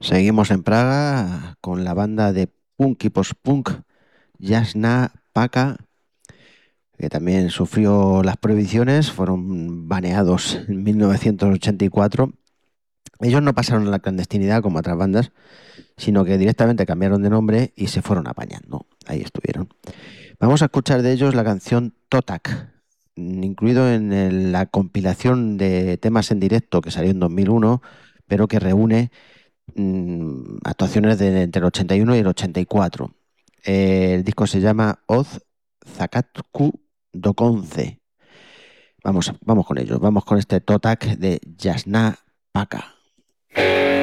Seguimos en Praga con la banda de punk y post-punk Jasna Paka, que también sufrió las prohibiciones, fueron baneados en 1984. Ellos no pasaron a la clandestinidad como otras bandas, sino que directamente cambiaron de nombre y se fueron apañando. Ahí estuvieron. Vamos a escuchar de ellos la canción Totak, incluido en la compilación de temas en directo que salió en 2001, pero que reúne actuaciones entre el 81 y el 84. El disco se llama Oz Zakatku Dokonce. Vamos con ellos, vamos con este Totak de Jasna Paka.